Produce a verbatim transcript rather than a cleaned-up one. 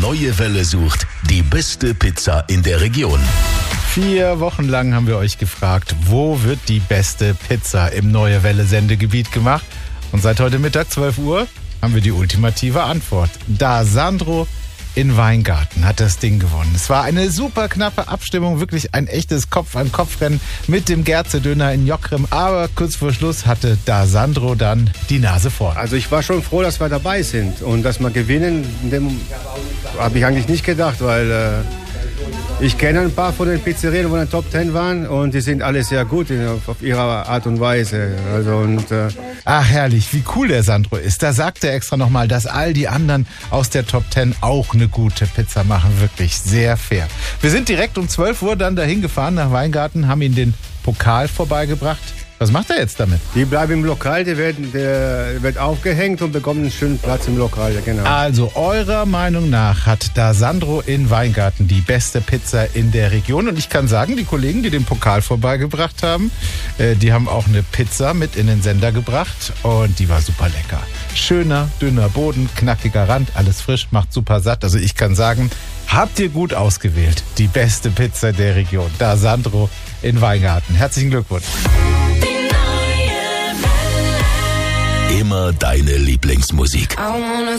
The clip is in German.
Neue Welle sucht die beste Pizza in der Region. Vier Wochen lang haben wir euch gefragt, wo wird die beste Pizza im Neue Welle Sendegebiet gemacht? Und seit heute Mittag zwölf Uhr haben wir die ultimative Antwort. Da Sandro in Weingarten hat das Ding gewonnen. Es war eine super knappe Abstimmung, wirklich ein echtes Kopf-an-Kopf-Rennen mit dem Gerze-Döner in Jockrim. Aber kurz vor Schluss hatte Da Sandro dann die Nase vorn. Also ich war schon froh, dass wir dabei sind und dass wir gewinnen. Habe ich eigentlich nicht gedacht, weil äh, ich kenne ein paar von den Pizzerien, die in den Top Ten waren und die sind alle sehr gut in, auf, auf ihre Art und Weise. Also und äh, Ach herrlich, wie cool der Sandro ist. Da sagt er extra nochmal, dass all die anderen aus der Top Ten auch eine gute Pizza machen. Wirklich sehr fair. Wir sind direkt um zwölf Uhr dann dahin gefahren nach Weingarten, haben ihm den Pokal vorbeigebracht. Was macht er jetzt damit? die bleiben im Lokal, der wird, der wird aufgehängt und bekommen einen schönen Platz im Lokal. Ja, genau. Also eurer Meinung nach hat Da Sandro in Weingarten die beste Pizza in der Region. Und ich kann sagen, die Kollegen, die den Pokal vorbeigebracht haben, äh, die haben auch eine Pizza mit in den Sender gebracht. Und die war super lecker. Schöner, dünner Boden, knackiger Rand, alles frisch, macht super satt. Also ich kann sagen, habt ihr gut ausgewählt. Die beste Pizza der Region. Da Sandro in Weingarten. Herzlichen Glückwunsch. Immer deine Lieblingsmusik.